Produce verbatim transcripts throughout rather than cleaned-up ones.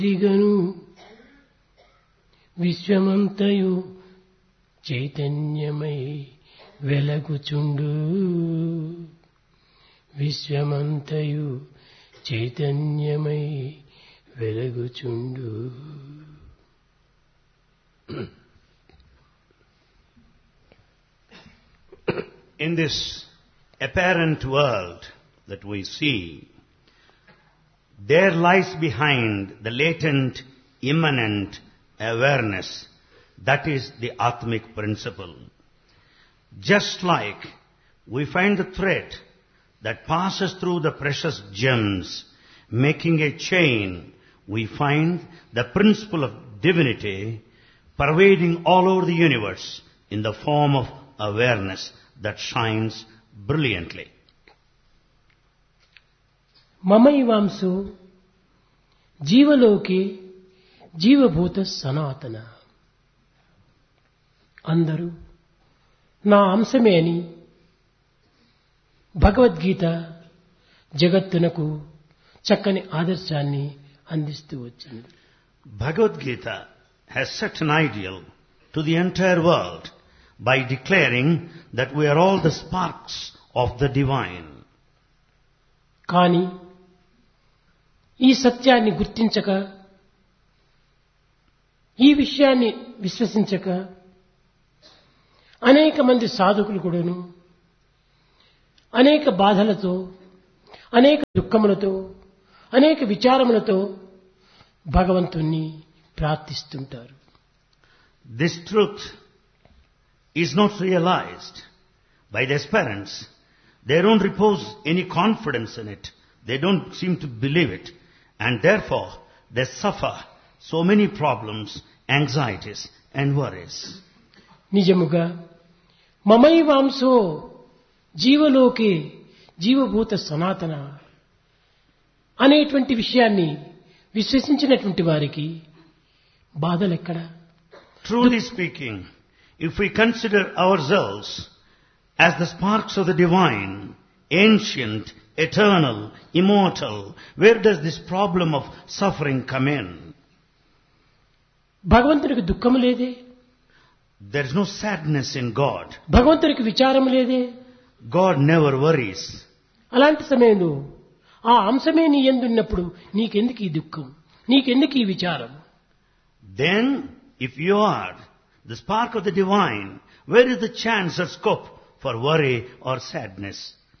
దిగను విశ్వమంతయు చైతన్యమై వెలగుచుండు విశ్వమంతయు చైతన్యమై వెలగుచుండు. In this apparent world that we see, there lies behind the latent, immanent awareness. That is the Atmic principle. Just like we find the thread that passes through the precious gems, making a chain, we find the principle of divinity pervading all over the universe in the form of awareness that shines brilliantly. మమైవాంసో జీవలోకే జీవభూత సనాతన. అందరూ నా అంశమే అని భగవద్గీత జగత్తునకు చక్కని ఆదర్శాన్ని అందిస్తూ వచ్చింది. Bhagavad Gita has set an ideal to the entire world by declaring that we are all the sparks of the divine. కానీ ఈ సత్యాన్ని గుర్తించక, ఈ విషయాన్ని విశ్వసించక అనేక మంది సాధకులు కూడాను అనేక బాధలతో, అనేక దుఃఖములతో, అనేక విచారములతో భగవంతుణ్ణి ప్రార్థిస్తుంటారు. This truth is not realized by the aspirants. They don't repose any confidence in it. They don't seem to believe it. And therefore, they suffer so many problems, anxieties and worries. నిజముగా మమైవాంసో జీవలోకే జీవభూత సనాతన అనేటువంటి విషయాన్ని విశ్వసించినటువంటి వారికి బాధలెక్కడ? Truly speaking, if we consider ourselves as the sparks of the divine, ancient, eternal, immortal, where does this problem of suffering come in? భగవంతునికి దుఃఖము లేదే, There is no sadness in God. భగవంతునికి విచారం లేదే. God never worries. అలాంటి సమయంలో ఆ అంశమే నీ యందున్నప్పుడు నీకెందుకు ఈ దుఃఖం, నీకెందుకు ఈ విచారం? Then, if you are the spark of the divine, where is the chance or scope for worry or sadness?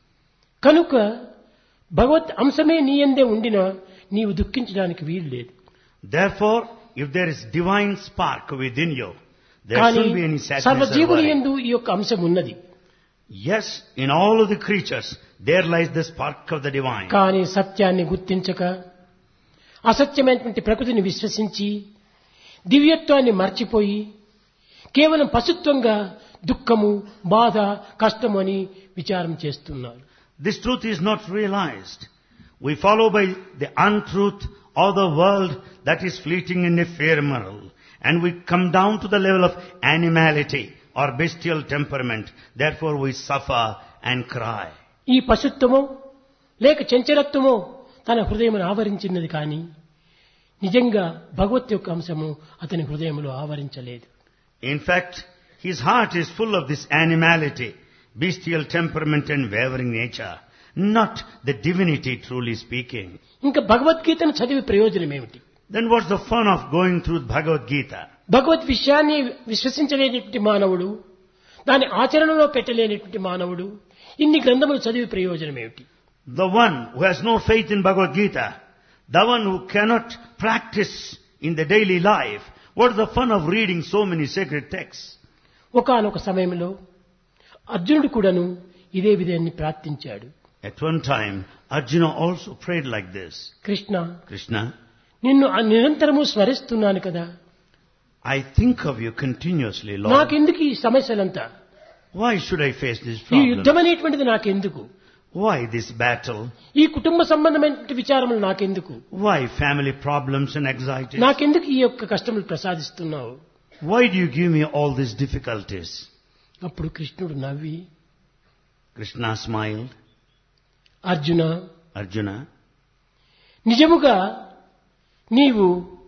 కనుక భగవత్ అంశమే నీ యందే ఉండినా నీవు దుఃఖించడానికి వీలు లేదు. Therefore, if there is divine spark within you, there కానీ shouldn't be any sadness or సర్వజీవుని worry. యందు ఈ యొక్క అంశం ఉన్నది. Yes, in all of the creatures, there lies the spark of the divine. కానీ సత్యాన్ని గుర్తించక అసత్యమైనటువంటి ప్రకృతిని విశ్వసించి దివ్యత్వాన్ని మర్చిపోయి కేవలం పశుత్వంగా దుఃఖము, బాధ, కష్టము అని విచారం చేస్తున్నారు. This truth is not realized. We follow by the untruth or the world that is fleeting and ephemeral, and we come down to the level of animality or bestial temperament. Therefore we suffer and cry. ఈ పశుత్వమో లేక చంచలత్వమో తన హృదయమును ఆవరించినది కానీ నిజంగా భగవత్ యొక్క అంశము అతని హృదయములో ఆవరించలేదు. In fact, his heart is full of this animality, bestial temperament and wavering nature, not the divinity truly speaking. ఇంకా భగవద్గీతను చదివి ప్రయోజనం ఏమిటి? Then what's the fun of going through Bhagavad Gita? భగవద్ విషయాన్ని విశ్వసించలేనటువంటి మానవుడు, దాని ఆచరణలో పెట్టలేనటువంటి మానవుడు ఇన్ని గ్రంథములు చదివి ప్రయోజనం ఏమిటి? The one who has no faith in Bhagavad Gita, the one who cannot practice in the daily life, what is the fun of reading so many sacred texts? ఒకానొక సమయంలో అర్జునుడు కూడాను ఇదే విధాన్ని ప్రార్థించాడు. At one time, Arjuna also prayed like this. Krishna, Krishna, నిన్ను నిరంతరము స్మరిస్తున్నాను కదా, I think of you continuously, Lord. నాకెందుకు ఈ సమస్యలంతా? Why should I face this ఈ problem? యుద్ధం అనేటువంటిది నాకెందుకు? Why this battle? ఈ కుటుంబ సంబంధమైనటువంటి విచారములు నాకెందుకు? Why family problems and anxieties? నాకెందుకు ఈ యొక్క కష్టములు ప్రసాదిస్తున్నావు? Why do you give me all these difficulties? అప్పుడు కృష్ణుడు నవ్వి, Krishna smiled. అర్జున, Arjuna, నిజముగా నీవు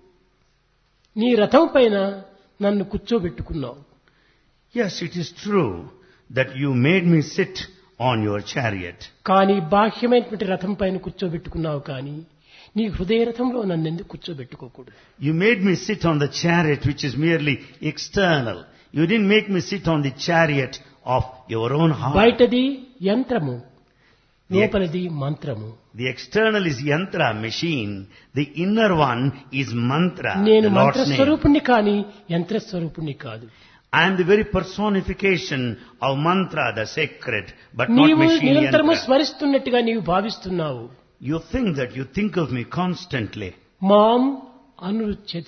నీ రథం పైన నన్ను కూర్చోబెట్టుకున్నావు. Yes, it is true that you made me sit on your chariot. కానీ బాహ్యమైనటువంటి రథం పైన కూర్చోబెట్టుకున్నావు, కానీ నీ హృదయ రథంలో నన్ను ఎందుకు కూర్చోబెట్టుకోకూడదు? You made me sit on the chariot which is merely external. You didn't make me sit on the chariot of your own heart. బయటది యంత్రము, లోపలది మంత్రము. The external is yantra, machine. The inner one is mantra, నేను the Lord's name. మంత్రస్వరూపుణ్ణి కానీ యంత్రస్వరూపుణ్ణి కాదు. I am the very personification of mantra, the sacred, but not నీవు machine నిరంతరము yantra. స్మరిస్తున్నట్టుగా నీవు భావిస్తున్నావు. You think that you think of me constantly. మాం అనురుచ్యచ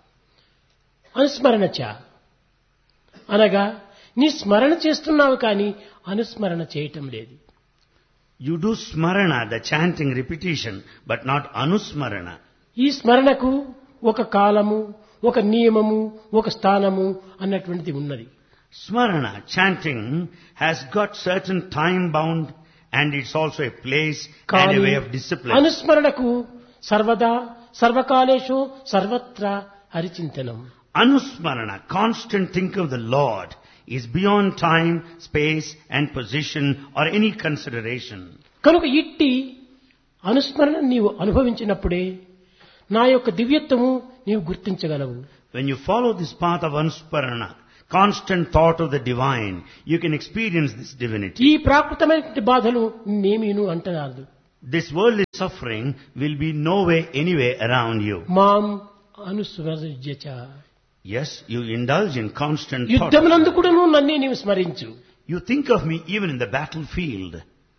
అనుస్మరణచ అనగా నీ స్మరణ చేస్తున్నావు కానీ అనుస్మరణ చేయటం లేదు. You do smarana, the chanting repetition, but not anusmarana. ఈ స్మరణకు ఒక కాలము, ఒక నియమము, ఒక స్థానము అన్నటువంటిది ఉన్నది. Smarana, chanting, has got certain time bound and it's also a place and కానీ a way of discipline. అనుస్మరణకు సర్వదా సర్వకాలేషు సర్వత్రా హరిచింతనం. Anusmarana, constant think of the Lord, is beyond time, space and position or any consideration. కనుక ఇట్టి అనుస్మరణ నీవు అనుభవించినప్పుడే నా యొక్క దివ్యత్వము నీవు గుర్తించగలవు. When you follow this path of anusmarana, constant thought of the divine, you can experience this divinity. ఈ ప్రాకృతమైనటువంటి బాధలు నేమీను అంటరాదు. This worldly suffering will be no way, anyway around you. మాం అనుస్మరజ్యచ Yes, you indulge in constant thought. యుద్ధమునందు కూడాను నన్నే నీవు స్మరించు. You think of me even in the battlefield.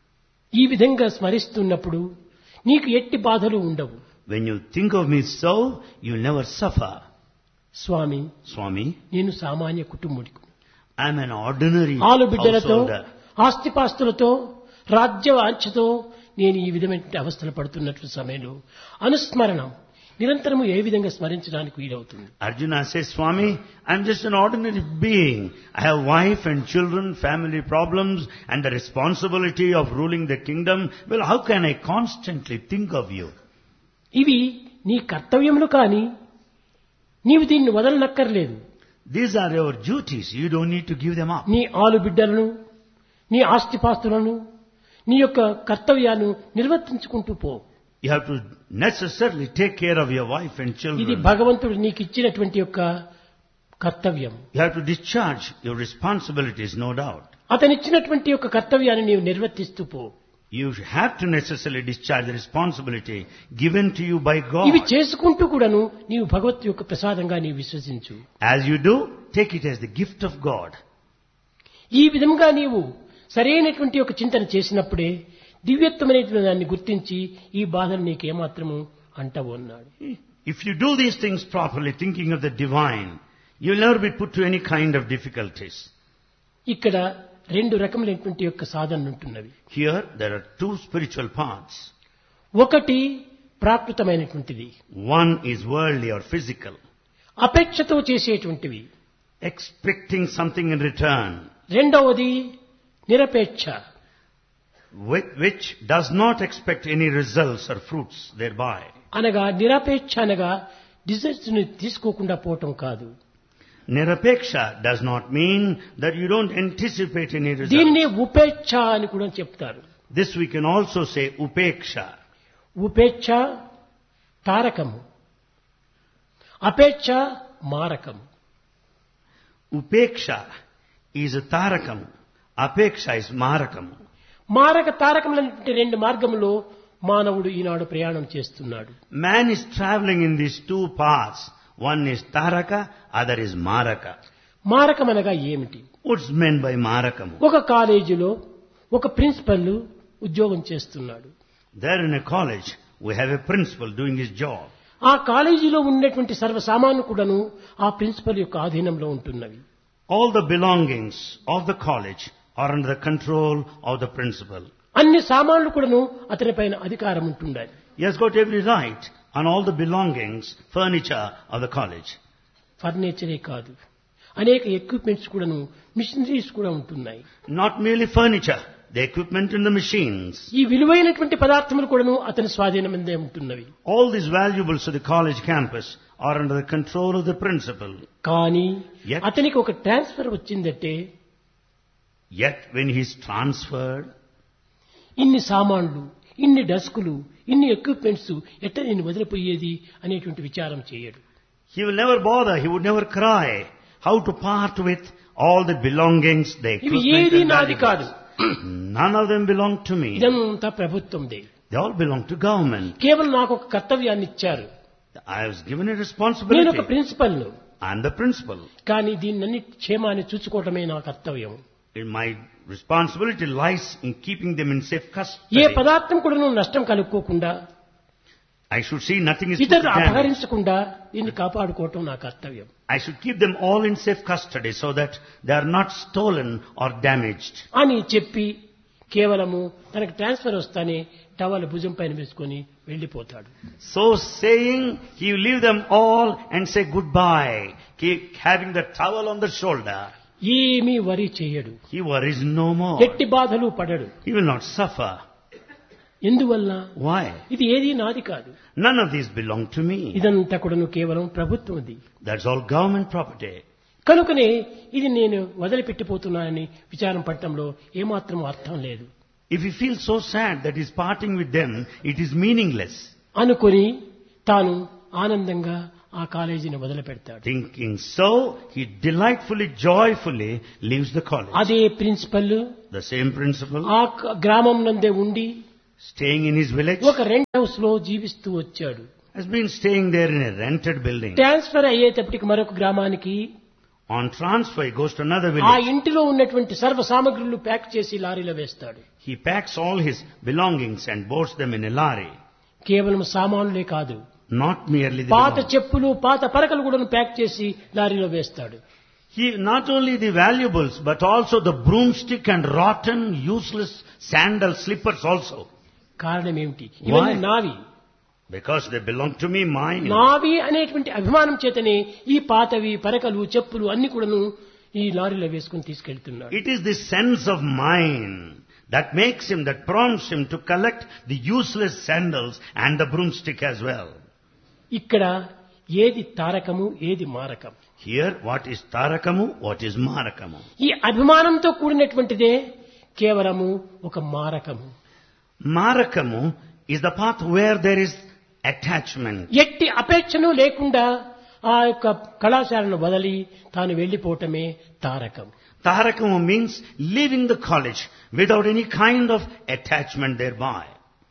ఈ విధంగా స్మరిస్తున్నప్పుడు నీకు ఎట్టి బాధలు ఉండవు. When you think of me so, you'll never suffer. Swamy, Swami, నేను సామాన్య కుటుంబుడికి, I'm an ordinary ఆలు బిడ్డలతో householder. ఆస్తిపాస్తులతో రాజ్య వాంఛతో నేను ఈ విధమైన అవస్థలు పడుతున్నటువంటి సమయంలో అనుస్మరణం నిరంతరము ఏ విధంగా స్మరించడానికి వీలవుతుంది? Arjuna says, Swami, I'm just an ordinary being. I have wife and children, family problems, and the responsibility of ruling the kingdom. Well, how can I constantly think of you? ఇవి నీ కర్తవ్యములు కానీ నీవు దీన్ని వదలనక్కర్లేదు. These are your duties. You don't need to give them up. నీ ఆలు బిడ్డలను, నీ ఆస్తిపాస్తులను, నీ యొక్క కర్తవ్యాన్ని నిర్వర్తించుకుంటూ పో. You have to necessarily take care of your wife and ఇది children. భగవంతుడు నీకు ఇచ్చినటువంటి యొక్క కర్తవ్యం. You have to discharge your responsibilities, no doubt. అతనిచ్చినటువంటి యొక్క కర్తవ్యాన్ని నీవు నిర్వర్తిస్తూ పో. You have to necessarily discharge the responsibility given to you by God. ఇవి చేసుకుంటూ కూడాను నీవు భగవత్ యొక్క ప్రసాదంగా నీవు విశ్వసించు. As you do, take it as the gift of God. ఈ విధంగా నీవు సరైనటువంటి ఒక చింతన చేసినప్పుడే దివ్యత్వమైనటువంటి దాన్ని గుర్తించి ఈ బాధను నీకేమాత్రము అంటవు అన్నాడు. If you do these things properly, thinking of the divine, you'll never be put to any kind of difficulties. ఇక్కడ రెండు రకములైనటువంటి యొక్క సాధనలు ఉంటున్నవి. Here, there are two spiritual paths. ఒకటి ప్రాకృతమైనటువంటిది, One is worldly or physical, అపేక్షతో చేసేటువంటివి. expecting something in return, రెండవది నిరపేక్ష, with which does not expect any results or fruits thereby. అనగా నిరపేక్ష అనగా desires ని తీసుకోకుండా పోవటం కాదు. Nirapeksha does not mean that you don't anticipate any results. దీనిని ఉపేక్ష అని కూడా చెప్తారు. This we can also say upeksha. ఉపేక్ష తారకము, అపేక్ష మారకము. Upeksha is a tarakam. Apeksha is marakam. మారక తారకములైనటువంటి రెండు మార్గములో మానవుడు ఈనాడు ప్రయాణం చేస్తున్నాడు. Man is traveling in these two paths. One is taraka, other is maraka. మారకం అనగా ఏమిటి? What's meant by marakam? ఒక కాలేజీలో ఒక ప్రిన్సిపల్ ఉద్యోగం చేస్తున్నాడు. There in a college, we have a principal doing his job. ఆ కాలేజీలో ఉన్నటువంటి సర్వ సామాను కూడాను ఆ ప్రిన్సిపల్ యొక్క ఆధీనంలో ఉంటున్నవి. All the belongings of the college are under the control of the principal. అన్ని సామాన్లు కూడాను అతని పైన అధికారం ఉంటుండాలి. He has got every right on all the belongings, furniture of the college. ఫర్నిచరే కాదు, అనేక ఎక్విప్మెంట్స్ కూడాను, మిషనరీస్ కూడా ఉంటున్నాయి. Not merely furniture, the equipment and the machines. ఈ విలువైనటువంటి పదార్థములు కూడాను అతని స్వాధీనమందే ఉంటున్నవి. All these valuables of the college campus are under the control of the principal. కానీ Yet- అతనికి ఒక ట్రాన్స్ఫర్ వచ్చిందంటే Yet when he is transferred, ఇన్ని సామాన్లు, ఇన్ని డస్కులు, ఇన్ని ఎక్విప్మెంట్స్ ఎట్ట నేను వదిలిపోయేది అనేటువంటి విచారం చేయడు. he will never bother, he would never cry how to part with all the belongings, the ఇవి equipment ఏది and నాది కాదు. valuables. None of them belong to me. ఇదంతా ప్రభుత్వందే. They all belong to government. కేవలం నాకు ఒక కర్తవ్యాన్ని ఇచ్చారు. I was given a నేను ఒక responsibility. ప్రిన్సిపల్ను. I am the principal. కానీ దీన్ని క్షేమాన్ని చూసుకోవటమే నా కర్తవ్యం. My responsibility lies in keeping them in safe A custody. పదార్థం కూడా నువ్వు నష్టం కలుక్కోకుండా, I should see nothing is put to ఇతరులు damage. అపహరించకుండా దీన్ని కాపాడుకోవటం నా కర్తవ్యం. I should keep them all in safe custody so that they are not stolen or damaged. అని చెప్పి కేవలము తనకు ట్రాన్స్ఫర్ వస్తానే టవల్ భుజం పైన వేసుకొని వెళ్లిపోతాడు. So saying, he will leave them all and say goodbye, keep having the towel on the shoulder. ఏమీ వరి చేయడు. He worries no more. ఎట్టి బాధలు పడడు. He will not suffer. ఎందువల్ల? Why? ఇది ఏది నాది కాదు. None of these belong to me. ఇదంతా కూడాను కేవలం ప్రభుత్వంది. That's all government property. కనుకనే ఇది నేను వదిలిపెట్టిపోతున్నానని విచారం పడటంలో ఏమాత్రం అర్థం లేదు. If he feels so sad that he's parting with them, it is meaningless. అనుకొని తాను ఆనందంగా ఆ కాలేజీని వదిలిపెడతాడు. Thinking so, he delightfully, joyfully leaves the college. అదే ప్రిన్సిపల్ The same principal, ఆ గ్రామం నందే ఉండి staying in his village, ఒక రెంట్ హౌస్ లో జీవిస్తూ వచ్చాడు. has been staying there in a rented building. Transfer అయ్యేటప్పటికి మరొక గ్రామానికి On transfer, he goes to another ఆ village. ఇంటిలో ఉన్నటువంటి సర్వ సామగ్రులు ప్యాక్ చేసి లారీలో వేస్తాడు. He packs all his belongings and boards them in a lorry. కేవలం సామానులే కాదు, Not merely the పాత belongings. చెప్పులు, పాత పరకలు కూడా ప్యాక్ చేసి లారీలో వేస్తాడు. He, not only the valuables, but also the broomstick and rotten, useless sandal slippers also. కారణం ఏమిటి? ఇవన్నీ Why? నావి. Because they belong to me, mine. నావి అనేటువంటి అభిమానం చేతనే ఈ పాతవి పరకలు చెప్పులు అన్ని కూడాను ఈ లారీలో వేసుకుని తీసుకెళ్తున్నాడు. It is the sense of mine that makes him, that prompts him to collect the useless sandals and the broomstick as well. ఇక్కడ ఏది తారకము, ఏది మారకం? Here, what is tarakamu, what is marakamu? ఈ అభిమానంతో కూడినటువంటిదే కేవలము ఒక మారకము. Marakamu is the path where there is attachment. ఎట్టి అపేక్షను లేకుండా ఆ యొక్క కళాశాలను వదిలి తాను వెళ్లిపోవటమే Tarakam. Tarakamu means leaving the college without any kind of attachment thereby.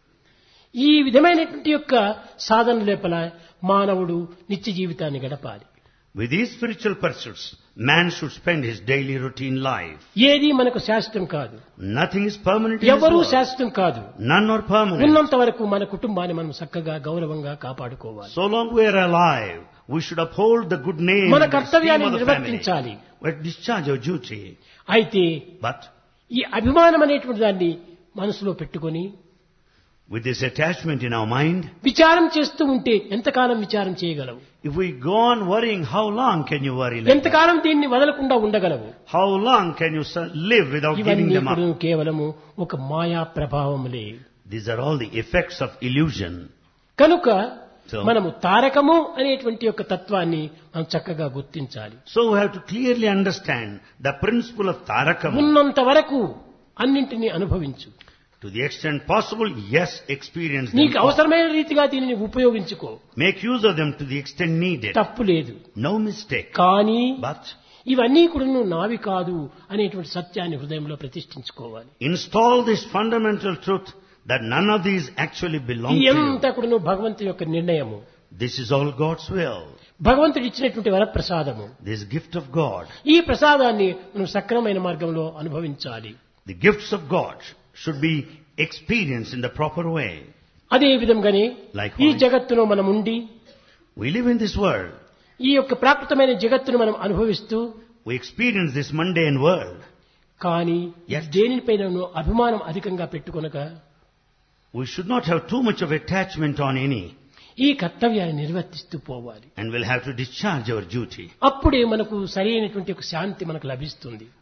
ఈ విధమైనటువంటి యొక్క సాధన లోపల మానవుడు నిత్య జీవితాన్ని గడపాలి. With these spiritual pursuits, man should spend his daily routine life. ఏది మనకు శాశ్వతం కాదు, Nothing is permanent in this ఎవరూ world. శాశ్వతం కాదు. None are permanent. ఉన్నంత వరకు మన కుటుంబాన్ని మనం చక్కగా గౌరవంగా కాపాడుకోవాలి. So long we are alive, we should uphold the good name మన and కర్తవ్యాన్ని esteem of the family. నిర్వర్తించాలి. We discharge our duty. అయితే But ఈ అభిమానం అనేటువంటి దాన్ని మనసులో పెట్టుకొని with this attachment in our mind, విచారం చేస్తూ ఉంటే ఎంతకాలం విచారం చేయగలవు? if we go on worrying, how long can you worry like that? ఎంతకాలం దీన్ని వదలకుండా ఉండగలవు? How long can you su- live without giving ఇవన్నీ them కూడా up? కేవలము ఒక మాయా ప్రభావములే. These are all the effects of illusion. కనుక So- మనము తారకము అనేటువంటి యొక్క తత్వాన్ని మనం చక్కగా గుర్తించాలి. So we have to clearly understand the principle of tarakamu. ఉన్నంత వరకు అన్నింటినీ అనుభవించు. To the extent possible, yes, experience నీకు them. అవసరమైన రీతిగా దీనిని ఉపయోగించుకో, Make use of them to the extent needed. తప్పు లేదు. No mistake. కానీ But ఇవన్నీ కూడా నావి కాదు అనేటువంటి సత్యాన్ని హృదయంలో ప్రతిష్ఠించుకోవాలి. install this fundamental truth that none of these actually belong ఇది to you. ఎంత కూడా భగవంతుని యొక్క నిర్ణయము, This is all God's will. భగవంతుడు ఇచ్చినటువంటి వరప్రసాదము. This gift of God. ఈ ప్రసాదాన్ని మనం సక్రమైన మార్గంలో అనుభవించాలి. The gifts of God should be experienced in the proper way. అదే విధంగానే Likewise. ఈ జగత్తులో మనం ఉండి We live in this world. ఈ యొక్క ప్రాకృతమైన జగత్తును మనం అనుభవిస్తూ We experience this mundane world. కానీ Yes. దేనిపైన అభిమానం అధికంగా పెట్టుకొనక We should not have too much of attachment on any, ఈ కర్తవ్యాన్ని నిర్వర్తిస్తూ పోవాలి. and we'll have to discharge our duty. అప్పుడే మనకు సరైనటువంటి ఒక శాంతి మనకు లభిస్తుంది.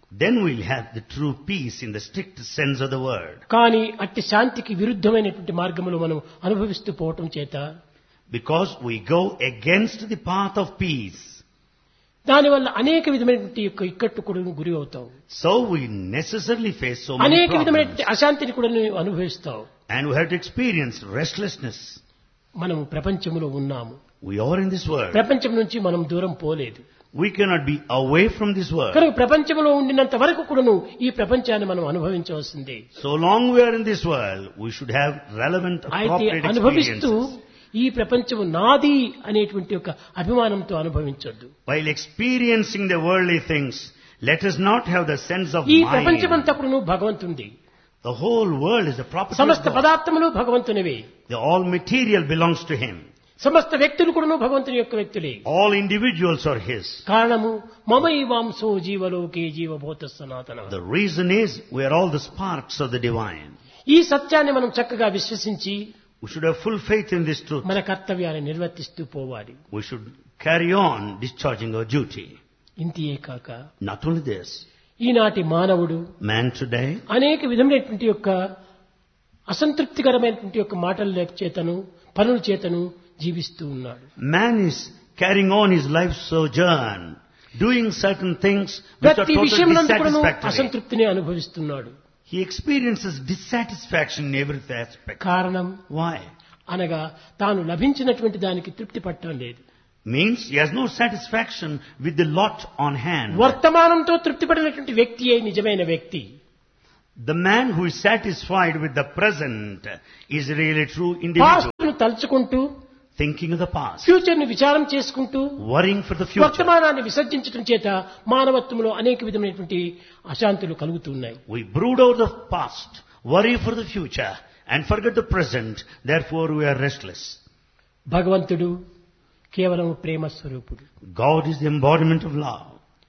then we'll have the true peace in the strict sense of the word. కానీ అట్టి శాంతికి విరుద్ధమైనటువంటి మార్గములు మనం అనుభవిస్తూ పోవటం చేత Because we go against the path of peace. దానివల్ల అనేక విధమైనటువంటి యొక్క ఇక్కట్టు కూడా గురి అవుతావు. So we necessarily face so many అనేక problems. విధమైనటువంటి అశాంతిని కూడా నువ్వు అనుభవిస్తావు. And we have to experience restlessness. మనము ప్రపంచంలో ఉన్నాము. We are in this world. ప్రపంచం నుంచి మనం దూరం పోలేదు. We cannot be away from this world. కనుక ప్రపంచంలో ఉండినంత వరకు కూడాను ఈ ప్రపంచాన్ని మనం అనుభవించవలసిందే. So long we are in this world, we should have relevant, అయితే appropriate అనుభవిస్తూ experiences. ఈ ప్రపంచము నాది అనేటువంటి ఒక అభిమానంతో అనుభవించొద్దు. While experiencing the worldly things, let us not have the sense of ఈ mine. ప్రపంచమంతా కూడాను భగవంతునిది. The whole world is the property of సమస్త God. పదార్థములు భగవంతునివే. The all material belongs to Him. సమస్త వ్యక్తులు కూడాను భగవంతుని యొక్క వ్యక్తులే. All individuals are His. కారణము మమైవాంసో జీవలోకే జీవభూత సనాతన. The reason is we are all the sparks of the divine. ఈ సత్యాన్ని మనం చక్కగా విశ్వసించి We should have full faith in this truth. మన కర్తవ్యాన్ని నిర్వర్తిస్తూ పోవాలి. We should carry on discharging our duty. ఇంతియే కాక Not only this, ఈనాటి మానవుడు man today అనేక విధమైనటువంటి యొక్క అసంతృప్తికరమైనటువంటి యొక్క మాటల చేతను పనుల చేతను జీవిస్తూ ఉన్నాడు. Man is carrying on his life sojourn, doing certain things which are ప్రతి totally విషయంలో dissatisfactory. అసంతృప్తిని అనుభవిస్తున్నాడు. He experiences dissatisfaction in every aspect. కారణం Why? అనగా తాను లభించినటువంటి దానికి తృప్తి పట్టడం లేదు. Means he has no satisfaction with the lot on hand. వర్తమానంతో తృప్తి పడినటువంటి వ్యక్తియే నిజమైన వ్యక్తి. The man who is satisfied with the present is really true individual. పాస్ట్ను తలుచుకుంటూ Thinking of the past, future ని విచారం చేసుకుంటూ worrying for the future. వర్తమానాన్ని విసర్జించడం చేత మానవత్వంలో అనేక విధమైనటువంటి అశాంతులు కలుగుతున్నాయి. We brood over the past, worry for the future, and forget the present. Therefore, we are restless. భగవంతుడు కేవలం ప్రేమ స్వరూపుడు. God is the embodiment of love.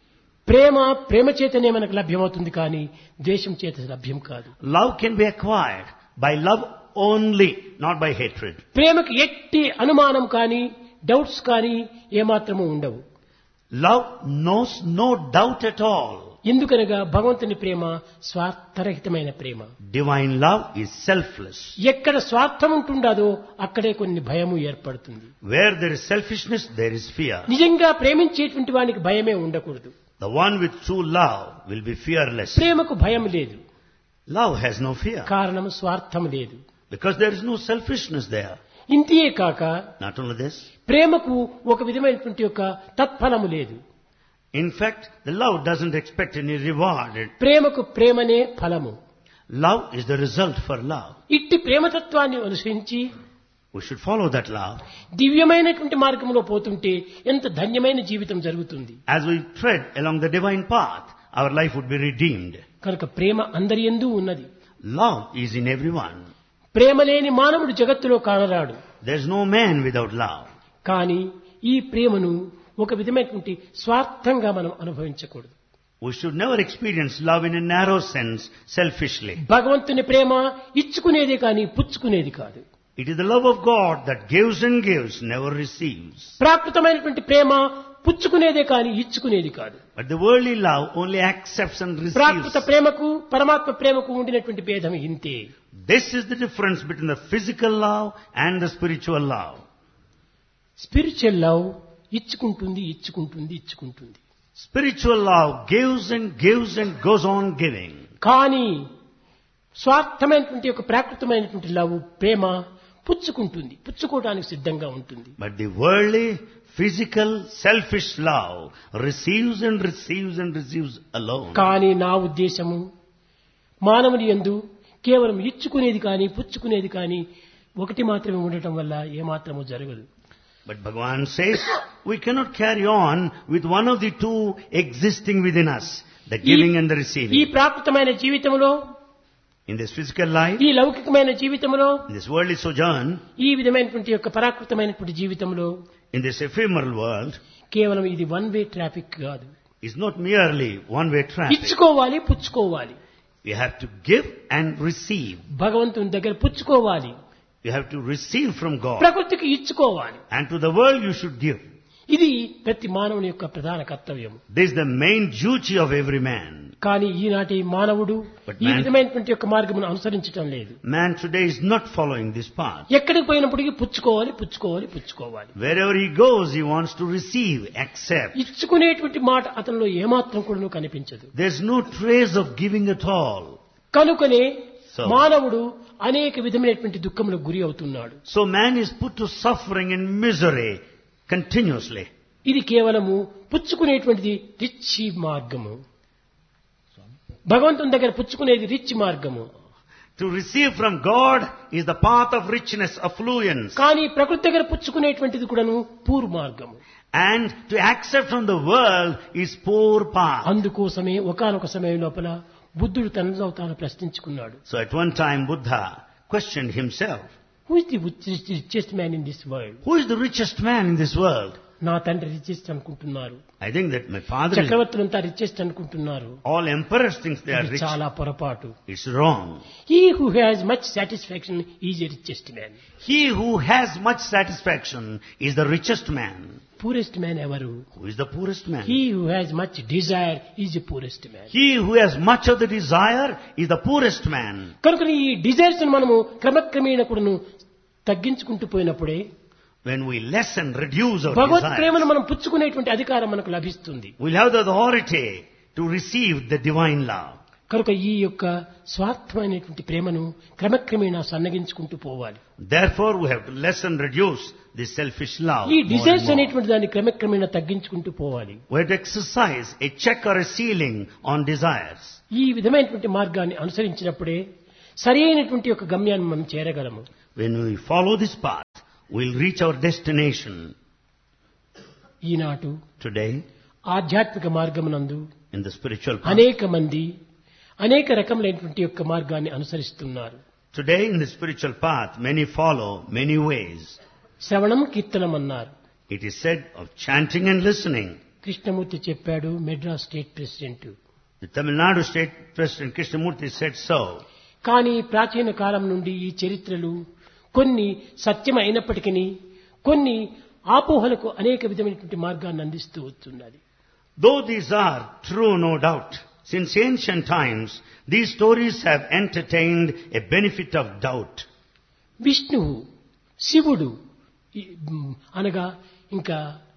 ప్రేమ ప్రేమ చేతనే మనకు లభ్యమవుతుంది కానీ ద్వేషం చేత లభ్యం కాదు. Love can be acquired by love only, not by hatred. ప్రేమకు ఎట్టి అనుమానం కానీ డౌట్స్ కానీ ఏమాత్రము ఉండవు. Love knows no doubt at all. ఎందుకనగా భగవంతుని ప్రేమ స్వార్థరహితమైన ప్రేమ. Divine love is selfless. ఎక్కడ స్వార్థం ఉంటుండదో అక్కడే కొన్ని భయము ఏర్పడుతుంది. Where there is selfishness, there is fear. నిజంగా ప్రేమించేటువంటి వానికి భయమే ఉండకూడదు. The one with true love will be fearless. ప్రేమకు భయం లేదు. Love has no fear. కారణం స్వార్థం లేదు. Because there is no selfishness there. ఇంతియే కాక Not only this, ప్రేమకు ఒక విధమైనటువంటి యొక్క తత్ఫలము లేదు. in fact, the love doesn't expect any reward. ప్రేమకు ప్రేమనే ఫలము. Love is the result for love. ఇట్టి ప్రేమతత్వాన్ని అనుసరించి We should follow that love. దివ్యమైనటువంటి మార్గంలో పోతుంటే ఎంత ధన్యమైన జీవితం జరుగుతుంది. As we tread along the divine path, our life would be redeemed. కనుక ప్రేమ అందరి యందు ఉన్నది. Love is in everyone. ప్రేమ లేని మానవుడు జగత్తులో కానరాడు. There is no man without love. కానీ ఈ ప్రేమను ఒక విధమైనటువంటి స్వార్థంగా మనం అనుభవించకూడదు. We should never experience love in a narrow sense, selfishly. భగవంతుని ప్రేమ ఇచ్చుకునేది కానీ పుచ్చుకునేది కాదు. It is the love of God that gives and gives, never receives. ప్రాకృతమైనటువంటి ప్రేమ పుచ్చుకునేదే కానీ ఇచ్చుకునేది కాదు. But the worldly love only accepts and receives. ప్రాకృత ప్రేమకు పరమాత్మ ప్రేమకు ఉండినటువంటి భేదం ఇంతే. This is the difference between the physical love and the spiritual love. Spiritual love ఇచ్చుకుంటుంది ఇచ్చుకుంటుంది ఇచ్చుకుంటుంది. Spiritual love gives and gives and goes on giving. కానీ స్వార్థమైనటువంటి ఒక ప్రాకృతమైనటువంటి love ప్రేమ పుచ్చుకుంటుంది, పుచ్చుకోవడానికి సిద్ధంగా ఉంటుంది. But the worldly, physical, selfish love receives and receives and receives alone. కానీ నా ఉద్దేశము మానవుని యందు కేవలం ఇచ్చుకునేది కానీ పుచ్చుకునేది కానీ ఒకటి మాత్రమే ఉండటం వల్ల ఏమాత్రము జరగదు. But Bhagavan says we cannot carry on with one of the two existing within us, the giving and the ఈ receiving. ప్రాకృతమైన జీవితంలో, In this physical life, ఈ లౌకికమైన జీవితంలో, in this worldly sojourn, ఈ విధమైనటువంటి యొక్క పరాకృతమైనటువంటి జీవితంలో in this ephemeral world, కేవలం ఇది వన్ వే ట్రాఫిక్ కాదు. is not merely one-way traffic. ఇచ్చుకోవాలి, పుచ్చుకోవాలి. You have to give and receive. భగవంతుని దగ్గర పుచ్చుకోవాలి, You have to receive from God. ప్రకృతికి ఇచ్చుకోవాలి. And to the world you should give. ఇది ప్రతి మానవుని యొక్క ప్రధాన కర్తవ్యం. This is the main duty of every man. కానీ ఈనాటి మానవుడు But ఈ man- విధమైనటువంటి యొక్క మార్గమును అనుసరించటం లేదు. Man today is not following this path. ఎక్కడికి పోయినప్పటికీ పుచ్చుకోవాలి పుచ్చుకోవాలి పుచ్చుకోవాలి. Wherever he goes, he wants to receive, accept. ఇచ్చుకునేటువంటి మాట అతనిలో ఏమాత్రం కూడా కనిపించదు. There's no trace of giving at all. కనుకనే So- మానవుడు అనేక విధమైనటువంటి దుఃఖములకు గురి అవుతున్నాడు. So man is put to suffering and misery continuously. ఇది కేవలము పుచ్చుకునేటువంటిది రిచ్ మార్గము. భగవంతుని దగ్గర పుచ్చుకునేది రిచ్ మార్గము. To receive from God is the path of richness, affluence. కానీ ప్రకృతి దగ్గర పుచ్చుకునేటువంటిది కూడాను పూర్ మార్గము. And to accept from the world is poor path. అందుకోసమే ఒకానొక సమయం లోపల బుద్ధుడు తనలో తాను ప్రశ్నించుకున్నాడు. So at one time Buddha questioned himself, who is the richest man in this world? who is the richest man in this world? నా తండ్రి richest అనుకుంటున్నారు, I think that my father is, చక్రవర్తులంతా richest అనుకుంటున్నారు. all emperors think they are ఇది rich. చాలా పొరపాటు. It's wrong. He who has much satisfaction is a richest man. He who has much satisfaction is the richest man. Poorest man ఎవరు? Who is the poorest man? He who has much Dzire is a poorest man. He who has much of the desire is the poorest man. కనుక ఈ desires మనము క్రమక్రమేణ కూడాను తగ్గించుకుంటూ పోయినప్పుడే When we lessen, reduce our Bhagwat desire, ప్రేమను మనం పుచ్చుకునేటువంటి అధికారం మనకు లభిస్తుంది. we'll have the authority to receive the divine love. కనుక ఈ యొక్క స్వార్థమైనటువంటి ప్రేమను క్రమక్రమేణా సన్నగించుకుంటూ పోవాలి. Therefore, we have to lessen, reduce this selfish love. ఈ more and డిజైర్స్ more. అనేటువంటి దాన్ని క్రమక్రమేణా తగ్గించుకుంటూ పోవాలి. We have to exercise a check or a ceiling on desires. ఈ విధమైనటువంటి మార్గాన్ని అనుసరించినప్పుడే సరి అయినటువంటి యొక్క గమ్యాన్ని మనం చేరగలము. When we follow this path, we'll reach our destination. Eenadu Today, ఆధ్యాత్మిక మార్గమునందు in the spiritual path, అనేక మంది అనేక రకములైనటువంటి యొక్క మార్గాన్ని అనుసరిస్తున్నారు. today in the spiritual path, many follow many ways. శ్రవణం కీర్తనం అన్నారు. It is said of chanting and listening. Krishnamurthy చెప్పాడు, Madras state president. The Tamil Nadu State President Krishnamurti said so. కానీ ప్రాచీన కాలం నుండి ఈ చరిత్రలు కొన్ని సత్యం అయినప్పటికీ కొన్ని ఆపోహలకు అనేక విధమైనటువంటి మార్గాన్ని అందిస్తూ వస్తున్నది. Though these are true, no doubt, since ancient times, these stories have entertained a benefit of doubt. విష్ణువు, శివుడు ఈ, మ్, అనగా ఇంకా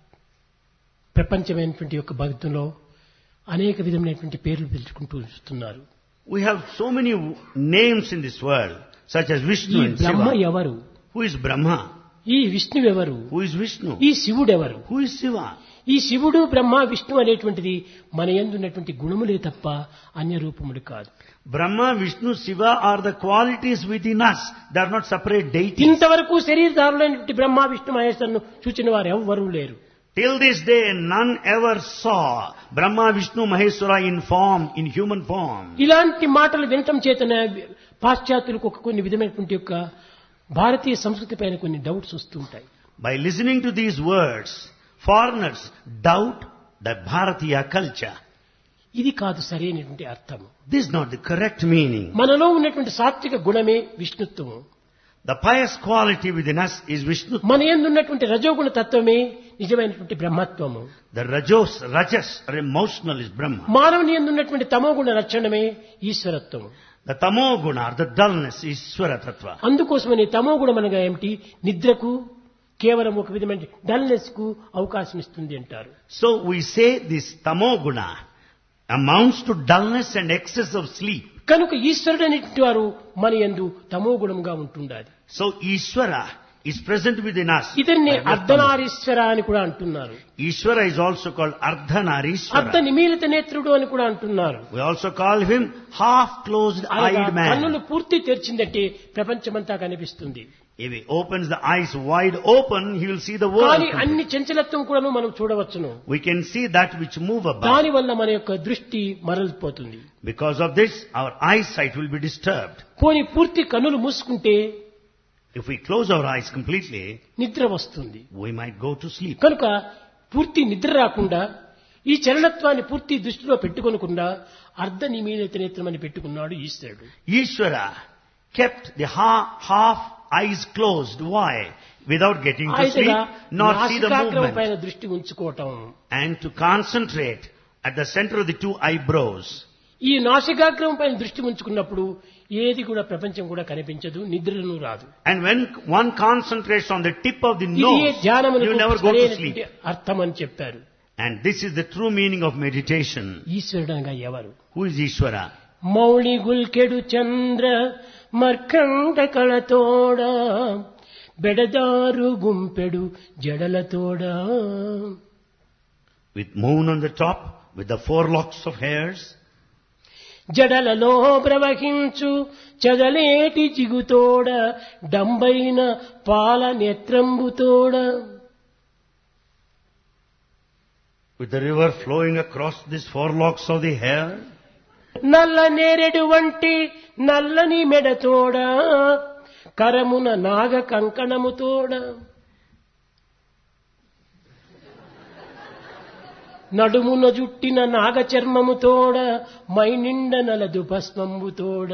ప్రపంచమైనటువంటి యొక్క భక్తుల్లో అనేక విధమైనటువంటి పేర్లు పిలుచుకుంటూ వస్తున్నారు. We have so many names in this world, such as ఈ Vishnu and బ్రహ్మ Shiva. ఎవరు? Who is Brahma? ఈ విష్ణువు ఎవరు? Who is Vishnu? ఈ శివుడు ఎవరు? Who is Shiva? ఈ శివుడు బ్రహ్మ విష్ణు అనేటువంటిది మన యందు ఉన్నటువంటి గుణములే తప్ప అన్య రూపములు కాదు. Brahma, Vishnu, Shiva are the qualities within us. They are not separate deities. ఇంతవరకు శరీరధారులైనటువంటి బ్రహ్మ విష్ణు మహేశ్వరును చూచిన వారు ఎవ్వరూ లేరు. Till this day, none ever saw Brahma, Vishnu, Maheshwara in form, in human form. ఇలాంటి మాటలు వినటం చేతనే పాశ్చాత్యులకు ఒక కొన్ని విధమైనటువంటి యొక్క భారతీయ సంస్కృతి పైన కొన్ని డౌట్స్ వస్తుంటాయి. By listening to these words, foreigners doubt the Bharatiya culture. ఇది కాదు సరైనటువంటి అర్థము. This is not the correct meaning. మనలో ఉన్నటువంటి సాత్విక గుణమే విష్ణుత్వము. The pious quality within us is Vishnu. మన యందు ఉన్నటువంటి రజోగుణ తత్వమే నిజమైనటువంటి బ్రహ్మత్వము. The rajos, rajas or emotional is Brahma. మానవుని యందు ఉన్నటువంటి తమోగుణ లక్షణమే ఈశ్వరత్వము. The tamo guna or the dullness is Swara Tattva. అందుకోసమని తమోగుణం అనగా ఏమిటి? నిద్రకు కేవలం ఒక విధమైన డల్నెస్ కు అవకాశం ఇస్తుంది అంటారు. So we say this tamo guna amounts to dullness and excess of sleep. కనుక ఈశ్వరుడు అనేటువంటి వారు మన యందు తమోగుణంగా ఉంటుండాలి. So Ishvara is present within us. ఇతన్ని By way of tamo. Ardhanarishvara అని కూడా అంటున్నారు. Ishvara is also called అర్ధ Ardhanarishvara. నిమీలిత నేత్రుడు అని కూడా అంటున్నారు. We also call him half-closed అనగా eyed కన్నులు man. పూర్తి తెరిచిందంటే ప్రపంచమంతా కనిపిస్తుంది. If he opens the eyes wide open, he will see the world. కానీ అన్ని చంచలత్వం కూడా మనం చూడవచ్చును. We can see that which move about. దాని వల్ల మన యొక్క దృష్టి మరలిపోతుంది. Because of this, our eyesight will be disturbed. పోని పూర్తి కన్నులు మూసుకుంటే If we close our eyes completely, నిద్ర వస్తుంది. we might go to sleep. కనుక పూర్తి నిద్ర రాకుండా ఈ చలనత్వాన్ని పూర్తి దృష్టిలో పెట్టుకొనకుండా అర్ధ నిమీలిత నేత్రం అని పెట్టుకున్నాడు ఈశ్వరుడు. Ishvara kept the ha- half eyes closed. Why? Without getting to ఐదుగా sleep, nor see the నాసికాగ్రం movement. పైన దృష్టి ఉంచుకోవటం. And to concentrate at the center of the two eyebrows. ఈ నాసికాగ్రం పైన దృష్టి ఉంచుకున్నప్పుడు ఏది కూడా ప్రపంచం కూడా కనిపించదు, నిద్రను రాదు. And when one concentrates on the tip of the ఇది nose, ధ్యానమునకు you never go to sleep. సరైనటువంటి అర్థం అని చెప్పారు. And this is the true meaning of meditation. ఈశ్వరుడు అనగా ఎవరు? Who is Ishvara? Mouli గుల్కెడు Chandra మర్కండ కళతోడ బెడదారు గుంపెడు జడలతోడ. With moon on the top, with the four locks of hairs. జడలలో ప్రవహించు చదలేటి జిగుతోడ డంబైన పాల నేత్రంబుతోడ. With the river flowing across these four locks of the hair. నల్ల నేరెడు వంటి నల్లని మెడతోడ కరమున నాగ కంకణముతోడ. నడుమున జుట్టిన నాగ చర్మముతోడ మైనిండ నలదు భస్మంబుతోడ.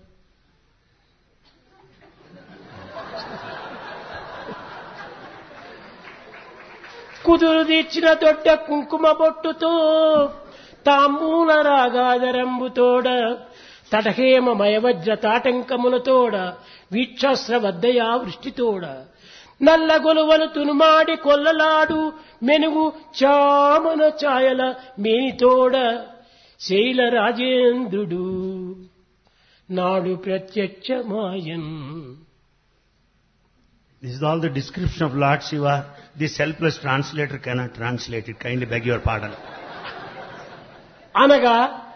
కుదురు తీర్చిన దొడ్డ కుంకుమ బొట్టుతో తాంబూల రాగాదరంబుతోడ తటహేమ మయవజ్ర తాటంకములతోడ వీక్షాస్త్ర వద్దయా వృష్టితోడ నల్ల గొలువలు తునుమాడి కొల్లలాడు మెనుగు చామన ఛాయల మేనితోడ శైల రాజేంద్రుడు నాడు ప్రత్యక్షమాయన్. This is all the description of Lord Shiva. This helpless translator cannot translate it. Kindly beg your pardon. అనగా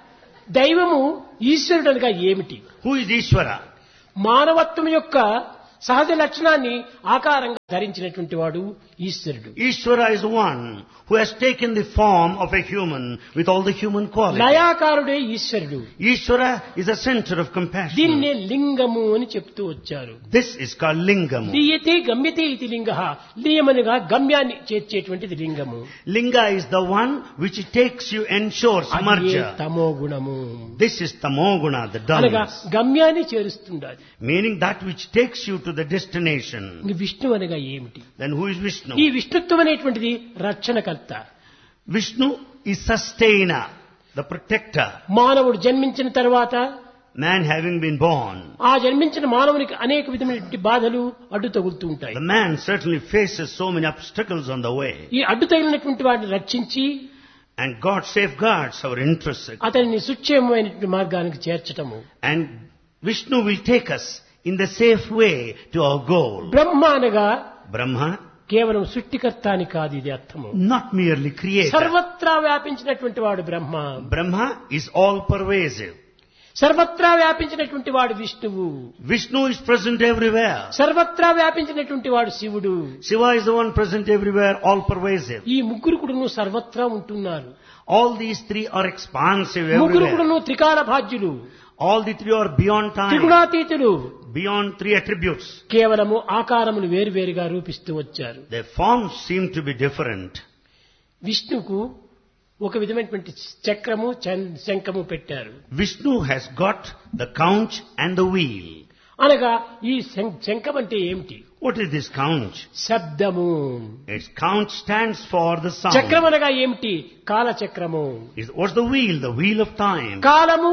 దైవము ఈశ్వరుడు అనగా ఏమిటి? Who is Ishvara? మానవత్వం యొక్క సహజ లక్షణాన్ని ఆకారంగా ధరించినటువంటి వాడు ఈశ్వరుడు. Ishvara is one who has taken the form of a human with all the human qualities. లయాకారుడే ఈశ్వరుడు. Ishvara is a center of compassion. దీన్నే లింగము అని చెప్తూ వచ్చారు. This is called Lingamu. లీయతే గమ్యతే ఇది లింగ. లీయమనగా గమ్యాన్ని చేర్చేటువంటిది లింగము. Linga is the one which takes you, ensures అదే merger. తమో గుణము. This is tamoguna, the అనగా dullness. గమ్యాన్ని చేరుస్తుండాలి. Meaning that which takes you to the destination. ఇంక విష్ణు అనగా ఏమిటి? Then who is Vishnu? ఈ విష్ణుత్వం అనేటువంటిది రక్షణకర్త. Vishnu is sustainer, the protector. మానవుడు జన్మించిన తర్వాత Man having been born, ఆ జన్మించిన మానవునికి అనేక విధమైనటువంటి బాధలు అడ్డు తగులుతూ ఉంటాయి. the man certainly faces so many obstacles on the way. ఈ అడ్డు తగిలినటువంటి వాటిని రక్షించి And God safeguards our interests. అతనిని సుక్షేమమైనటువంటి మార్గానికి చేర్చటము. And Vishnu will take us in the safe way to our goal. బ్రహ్మ అనగా Brahma, కేవలం సృష్టికర్త అని కాదు ఇది అర్థము. not merely creator. సర్వత్రా వ్యాపించినటువంటి వాడు బ్రహ్మ. Brahma is all pervasive. సర్వత్రా వ్యాపించినటువంటి వాడు విష్ణువు. Vishnu is present everywhere. సర్వత్రా వ్యాపించినటువంటి వాడు శివుడు. Shiva is the one present everywhere, all pervasive. ఈ ముగ్గురు కూడాను సర్వత్రా ఉంటున్నారు. All these three are expansive ముగ్గురు everywhere. కూడాను త్రికాల భాజ్యులు, All the three are beyond time, త్రిగుణాతీతులు. beyond three attributes. కేవలము ఆకారములు వేరువేరుగా రూపిస్తూ వచ్చారు. Their forms seem to be different. విష్ణుకు ఒక విధమైనటువంటి చక్రము చం- శంఖము పెట్టారు. Vishnu has got the conch and the wheel. అనగా ఈ శం- శంఖం అంటే ఏమిటి? What is this conch? శబ్దము. Its conch stands for the sound. చక్రం అనగా ఏమిటి? కాలచక్రము. Is- What's the wheel? The wheel of time. కాలము.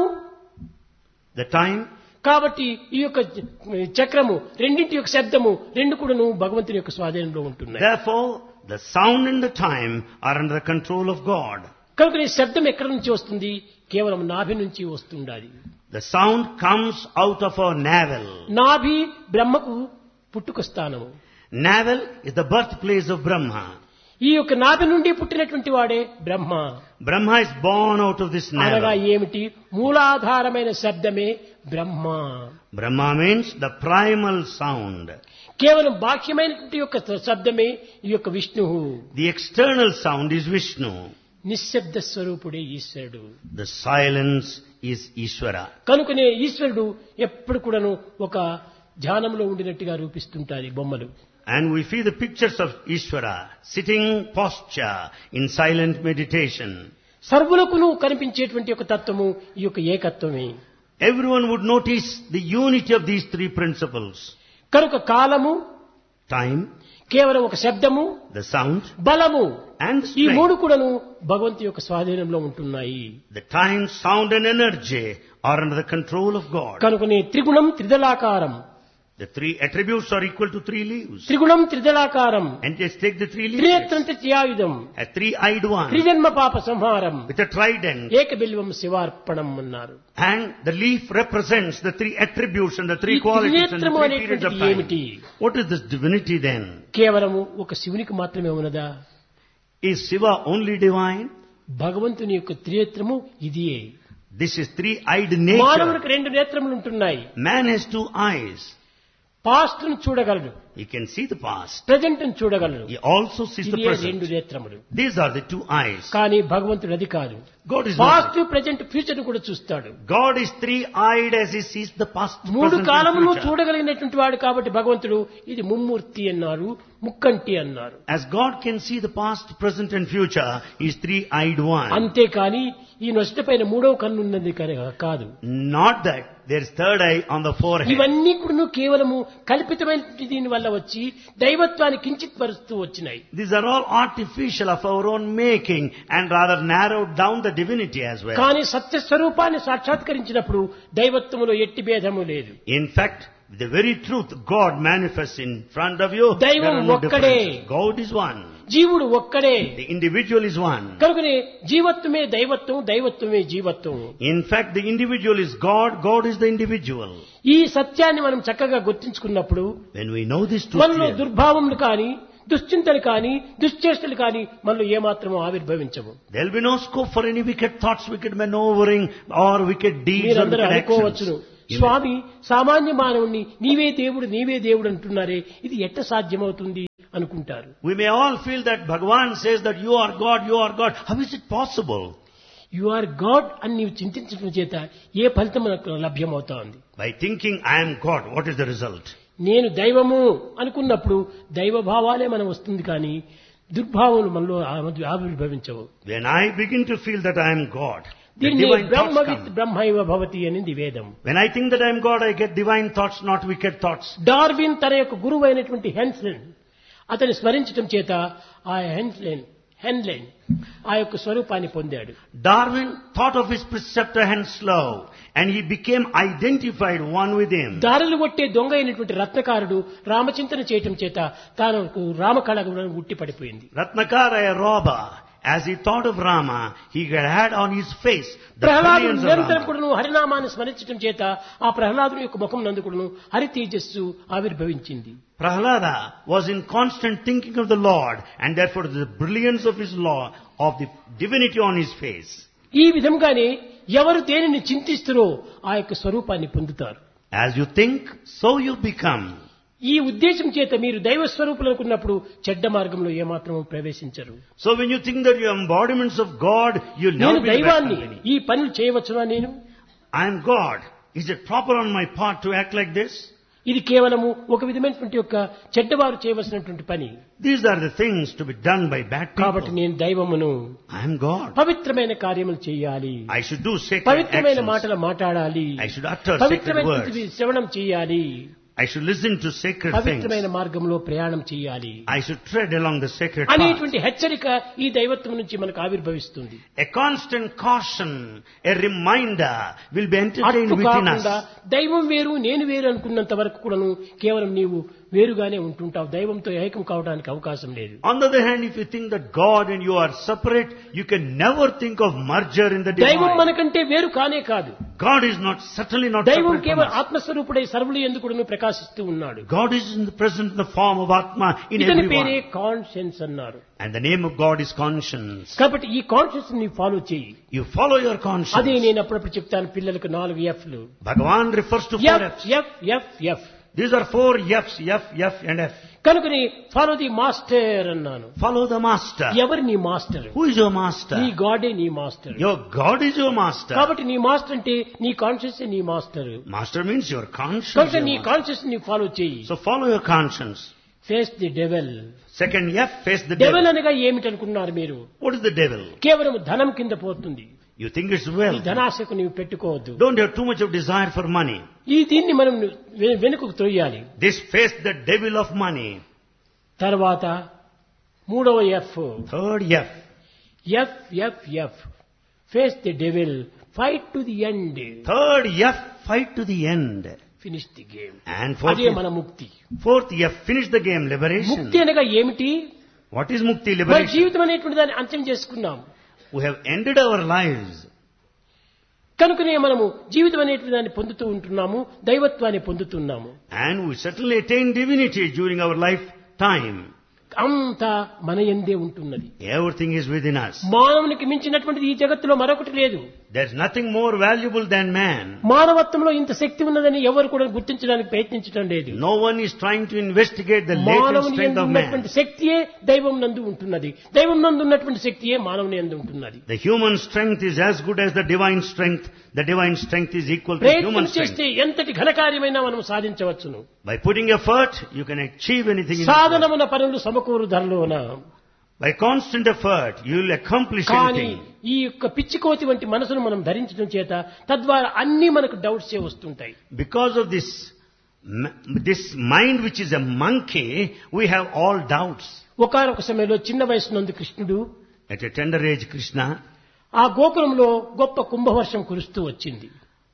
The time. కాబట్టి ఈ యొక్క చక్రము రెండింటి యొక్క శబ్దము రెండు కూడాను భగవంతుని యొక్క స్వాధీనంలో ఉంటున్నాయి. Therefore, the sound and the time are under the control of God. కనుక ఈ శబ్దం ఎక్కడి నుంచి వస్తుంది? కేవలం నాభి నుంచి వస్తుండాలి. The sound comes out of our navel. నాభి బ్రహ్మకు పుట్టుక స్థానము. Navel is the birthplace of Brahma. ఈ యొక్క నాభి నుండి పుట్టినటువంటి వాడే బ్రహ్మ. Brahma is born out of this అనగా navel. ఏమిటి? మూలాధారమైన శబ్దమే బ్రహ్మ. Brahma means the primal sound. కేవలం బాహ్యమైనటువంటి యొక్క శబ్దమే ఈ యొక్క విష్ణువు. The external sound is Vishnu. నిశ్శబ్ద స్వరూపుడే ఈశ్వరుడు. The silence is Ishvara. కనుకనే ఈశ్వరుడు ఎప్పుడు కూడాను ఒక ధ్యానంలో ఉండినట్టుగా రూపిస్తుంటారు ఈ బొమ్మలు. And we see the pictures of Ishvara sitting posture in silent meditation. సర్వులకును కనిపించేటువంటి ఒక తత్వము ఈ యొక్క ఏకత్వమే. Everyone would notice the unity of these three principles. కనుక కాలము, time, కేవలం ఒక శబ్దము, the sound, బలము, and ఈ strength. మూడు కూడాను భగవంతు యొక్క స్వాధీనంలో ఉంటున్నాయి. The time, sound and energy are under the control of God. కనుకనే త్రిగుణం త్రిదళాకారం, The three attributes are equal to three leaves. త్రిగుణం త్రిదళాకారం, And just take the three leaves. త్రినేత్రం త్రియాయుధం, A three-eyed one త్రిజన్మ పాప సంహారం, with a trident. ఏక బిల్వం శివార్పణం అన్నారు. And the leaf represents the three attributes and the three ఈ qualities and the త్రినేత్రము three periods of అనేటువంటిది ఏమిటి? time. What is this divinity then? కేవలము ఒక శివునికి మాత్రమే ఉన్నదా? Is Shiva only divine? భగవంతుని యొక్క త్రినేత్రము ఇదియే. This is three-eyed nature. మానవునికి రెండు నేత్రములు ఉంటున్నాయి. Man has two eyes. Past ను చూడగలడు, He can see the past. Present ను చూడగలడు. He also sees the ఇదే రెండు present. నేత్రములు. These are the two eyes. కానీ భగవంతుడు అది కాదు. God is past, not. Present, future ను కూడా చూస్తాడు. God is three-eyed as He sees the past, మూడు present and కాలములు future. చూడగలిగినటువంటి వాడు కాబట్టి భగవంతుడు ఇది ముమ్మూర్తి అన్నారు, ముక్కంటి అన్నారు. As God can see the past, present and future, He is three-eyed one. అంతేకాని ఈ నొసటి పైన మూడవ కన్ను ఉన్నది కనుక కాదు. Not that there is third eye on the forehead. ఇవన్నీ కూడా కేవలము కల్పితమైన దీని వల్ల వచ్చి దైవత్వాన్ని కించిత్ పరుస్తూ వచ్చినాయి. These are all artificial of our own making and rather narrowed down the divinity as well. కానీ సత్య స్వరూపాన్ని సాక్షాత్కరించినప్పుడు దైవత్వములో ఎట్టి భేదము లేదు. In fact, the very truth God manifests in front of you. దైవం There are no ఒక్కడే. differences. God is one. జీవుడు ఒక్కడే. The individual is one. కనుకనే జీవత్వమే దైవత్వం, దైవత్వమే జీవత్వం. In fact, the individual is God, God is the individual. ఈ సత్యాన్ని మనం చక్కగా గుర్తించుకున్నప్పుడు When we know this truth మనలో clearly, దుర్భావములు కానీ, దుశ్చింతలు కానీ, దుశ్చేష్టలు కానీ మనలో ఏమాత్రమూ ఆవిర్భవించవు. there will be no scope for any wicked thoughts, wicked maneuvering or wicked deeds or మీరందరూ wicked అనుకోవచ్చును, actions. స్వామి సామాన్య మానవుణ్ణి నీవే దేవుడు నీవే దేవుడు అంటున్నారే, ఇది ఎట్ట సాధ్యమవుతుంది అనుకుంటారు. We may all feel that Bhagavan says that you are God, you are God. How is it possible? You are God అని నీవు చింతించడం చేత ఏ ఫలితం మనకు లభ్యమవుతోంది? By thinking I am God, what is the result? నేను దైవము అనుకున్నప్పుడు దైవ భావాలే మనం వస్తుంది కానీ దుర్భావములు మనలో ఆవి- ఆవిర్భవించవు. When I begin to feel that I am God, the దీన్ని divine thoughts బ్రహ్మవిత్ come. బ్రహ్మైవ భవతి అనేది వేదం. When I think that I am God, I get divine thoughts, not wicked thoughts. Darwin తన యొక్క గురువు అయినటువంటి హెన్స్లెన్ అతని స్మరించడం చేత ఆ హెన్స్లెన్ హెన్లెన్ ఆ యొక్క స్వరూపాన్ని పొందాడు. Darwin thought of his preceptor Henslow and he became identified one with him. దారులు కొట్టే దొంగ అయినటువంటి రత్నకారుడు రామచింతన చేయటం చేత తాను రామకళ ఉట్టి పడిపోయింది. Ratnakara, a robber, as he thought of Rama, he had on his face the ప్రహ్లాదుడు brilliance of నిరంతరం Rama. కూడాను హరినామాన్ని స్మరించడం చేత ఆ ప్రహ్లాదుని యొక్క ముఖం నందు కూడాను హరి తేజస్సు ఆవిర్భవించింది. Prahlada was in constant thinking of the Lord and therefore the brilliance of his law, of the divinity on his face. ఈ విధంగానే ఎవరు దేనిని చింతిస్తారో ఆ యొక్క స్వరూపాన్ని పొందుతారు. As you think, so you become. ఈ ఉద్దేశం చేత మీరు దైవ స్వరూపులనుకున్నప్పుడు చెడ్డ మార్గంలో ఏమాత్రం ప్రవేశించరు. So when you think that you are embodiments of God, you'll నేను never be in bad దైవాన్ని company. ఈ పనులు చేయవచ్చునా? నేను I am God. Is it proper on my part to act like this? ఇది కేవలము ఒక విధమైనటువంటి యొక్క చెడ్డవారు చేయవలసినటువంటి పని. These are the things to be done by bad కాబట్టి people. నేను దైవమును I am God. పవిత్రమైన కార్యములు చేయాలి, I should do sacred పవిత్రమైన actions. మాటలు మాట్లాడాలి, I should utter sacred పవిత్రమైన words. శ్రవణం చేయాలి, I should listen to sacred పవిత్రమైన things. మార్గంలో ప్రయాణం చేయాలి I should tread along the sacred path. అనేటువంటి హెచ్చరిక ఈ దైవత్వం నుంచి మనకు ఆవిర్భవిస్తుంది. A constant caution, a reminder will be entertained అట్టు within కాకుండా us. దైవం వేరు నేను వేరు అనుకున్నంత వరకు కూడాను కేవలం నీవు వేరుగానే ఉంటుంటావు. దైవంతో ఏకం కావడానికి అవకాశం లేదు. On the other hand, if you think that God and you are separate, you can never think of merger in the దైవం divine. మనకంటే వేరు కానే కాదు. God is not, certainly not దైవం separate from కేవలం us. ఆత్మస్వరూపుడై సర్వులు ఎందుకు ప్రకాశిస్తూ ఉన్నాడు. God is in the present in the form of Atma in ఇతని పేరే everyone. కాన్షియన్స్ అన్నారు. And the name of God is conscience. కాబట్టి ఈ కాన్షియన్స్ ని ఫాలో చేయి. You follow your అదే conscience. నేను అప్పుడప్పుడు చెప్తాను పిల్లలకు నాలుగు ఎఫ్లు. Bhagavan refers to four F F's. F F F These are four F's, F, F and F. కనుకని ఫాలో ది మాస్టర్ అన్నాను. Follow the master. ఎవరు నీ master? Who is your master? నీ గాడే నీ master. Your God is your master. కాబట్టి నీ master అంటే నీ కాన్షియస్ నీ master. Master means your conscience. కనుక your నీ master. కాన్షియస్ ని ఫాలో చేయి. So follow your conscience. Face the devil. Second F, face the devil devil. అనగా ఏమిటనుకున్నారు మీరు? What is the devil? కేవలం ధనం కింద పోతుంది. You think it's ఈ wealth. ధనాశకు నీవు పెట్టుకోవద్దు. Don't have too much of desire for money. ఈ దీన్ని మనం వె- వెనుకకు తొయ్యాలి. This face the devil of money. తర్వాత మూడవ F Third F. F F F face the devil fight to the end Third F, fight to the end. Finish the game. And fourth, అదే మన ముక్తి. fourth F, finish the game, liberation. ముక్తి అనగా ఏమిటి? What is mukti, మన liberation? జీవితం అనేటువంటి దాన్ని అంత్యం చేసుకున్నాం We have ended our lives. కనుకనే మనము జీవితం అనేటువంటి దాన్ని పొందుతూ ఉంటున్నాము, దైవత్వాన్ని పొందుతున్నాము. And we certainly attain divinity during our lifetime. అంతా మన యందే ఉంటున్నది. Everything is within us. మానవునికి మించినటువంటిది ఈ జగత్తులో మరొకటి లేదు. There's nothing more valuable than man. మానవత్వంలో ఇంత శక్తి ఉన్నదని ఎవరు కూడా గుర్తించడానికి ప్రయత్నించడం లేదు. No one is trying to investigate the latent మానవుని strength యందు of man. ఉన్నటువంటి శక్తియే దైవం నందు ఉంటున్నది, దైవం నందు ఉన్నటువంటి శక్తియే మానవుని యందు ఉంటున్నది. The human strength is as good as the divine strength. The divine strength is equal to ప్రయత్నం human strength. చేస్తే ఎంతటి ఘనకార్యమైనా మనం సాధించవచ్చును. By putting effort, you can achieve anything in this life. సాధనమున పనులు సమకూరు ధరలోన. By constant effort, you will accomplish కానీ anything. ఈ యొక్క పిచ్చికోతి వంటి మనసును మనం ధరించడం చేత తద్వారా అన్ని మనకు డౌట్సే వస్తుంటాయి. Because of this, m- this mind which is a monkey, we have all doubts. ఒకానొక సమయంలో చిన్న వయసు నందు కృష్ణుడు At a tender age, Krishna ఆ గోకులంలో గొప్ప కుంభవర్షం కురుస్తూ వచ్చింది.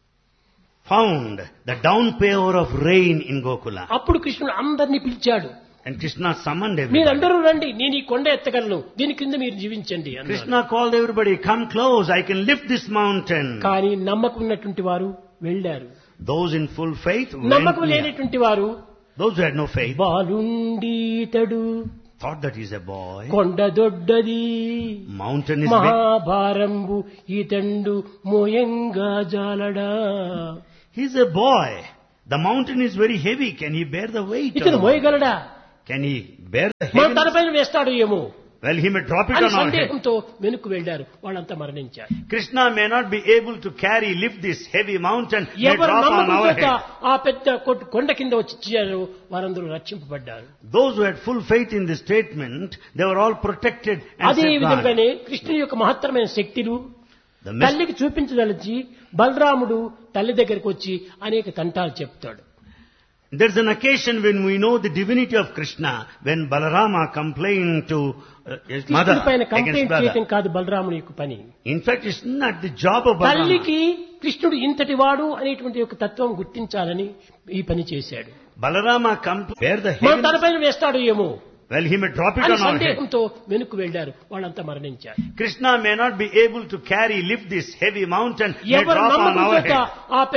found the downpour of rain in Gokula. అప్పుడు కృష్ణుడు అందరినీ పిలిచాడు. And Krishna summoned everybody. మీరందరూ రండి, నేను ఈ కొండ ఎత్తగలను, దీని కింద మీరు జీవించండి అన్నాడు. Krishna called everybody, come close, I can lift this mountain. కానీ నమ్మకం ఉన్నటువంటి వారు వెళ్ళారు, Those in full faith went నమ్మకం near. లేనటువంటి వారు Those who had no faith బాలుండీతడు thought that he's a boy. కొండ దొడ్డది Mountain is big. మహాభారంబు ఈతండు మోయంగా జాలడా. He's a boy. The mountain is very heavy. Can he bear the weight? of ఇతను the mountain? మోయగలడా? Can he bear the మన heaviness? తలపైన వేస్తాడు ఏమో Well, he may drop it అని on our head. సందేహంతో వెనుక్కు వెళ్ళారు. వాళ్ళంతా మరణించారు. Krishna may not be able to carry, lift this heavy mountain, may ఎవరు drop on నమ్మకం our చేత head. ఆ పెద్ద కొట్టు- కొండ కింద వచ్చి చేరారు, వారందరూ రక్షింపబడ్డారు. Those who had full faith in this statement, they were all protected and అదే safeguarded. విధంగానే కృష్ణుని యొక్క మహత్తరమైన శక్తులు The mess- తల్లికి చూపించదలిచి బలరాముడు తల్లి దగ్గరికి వచ్చి అనేక తంటాలు చెప్తాడు. There's an occasion when we know the divinity of Krishna, when Balarama complained to uh, his mother కృష్ణుడి పైన against కంప్లైంట్ brother. చేయటం కాదు బలరాముని యొక్క పని. In fact, it's not the job of Balarama. తల్లికి కృష్ణుడు ఇంతటి వాడు అనేటువంటి యొక్క తత్వం గుర్తించాలని ఈ పని చేశాడు. Balarama come to bear the మన heaviness. తలపైన వేస్తాడు ఏమో Well, he may drop it అని on our head. సందేహంతో వెనుక్కు వెళ్ళారు. వాళ్ళంతా మరణించారు. Krishna may not be able to carry, lift this heavy mountain, may ఎవరు drop on నమ్మకం our చేత head. ఆ